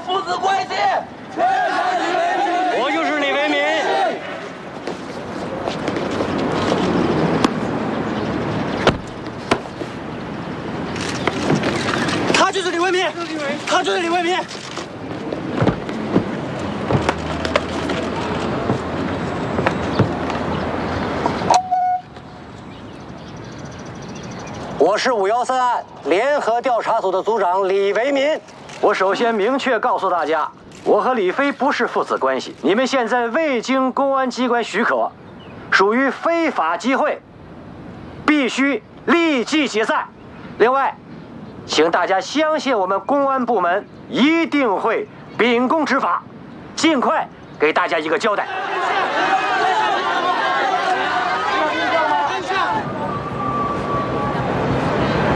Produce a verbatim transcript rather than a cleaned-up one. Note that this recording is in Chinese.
父子关系。 我就是李为民。他就是李为民，他就是李为民。我是五幺三案联合调查组的组长李为民。我首先明确告诉大家，我和李飞不是父子关系，你们现在未经公安机关许可，属于非法集会，必须立即解散。另外，请大家相信我们公安部门一定会秉公执法，尽快给大家一个交代。